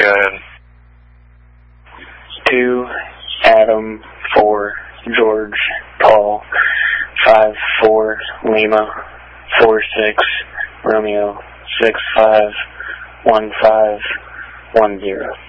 go ahead. 2 Adam 4 George Paul 5-4 Lima 4-6 Romeo 6-5 1-5 1-0.